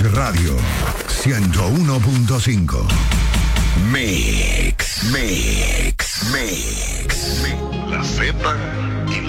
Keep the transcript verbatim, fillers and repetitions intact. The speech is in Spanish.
Radio ciento uno punto cinco. Mix, mix, mix, mix. La Z